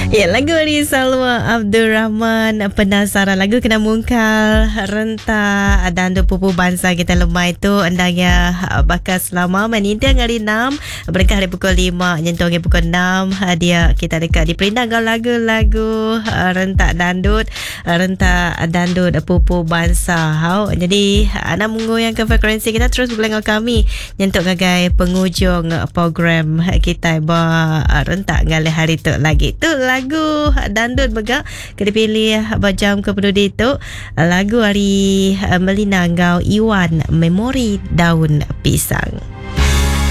Ya, lagu dari Salwa Abdul Rahman, Penasaran. Lagu kena mungkal rentak dan pupu bangsa kita lemah itu andangnya bakal selama menintang hari 6 berkah hari pukul 5 nyentuh hari pukul 6 dia kita dekat di perindang lagu-lagu rentak dandut pupu bangsa. Jadi anda mengoyangkan frekuensi kita terus bersama kami nyentuh ngagai penghujung program kita rentak ngalih hari tu lagi tu lagu dandut begak kena pilih jam kepenudi tu lagu hari Melina Ngau Iwan Memori Daun Pisang.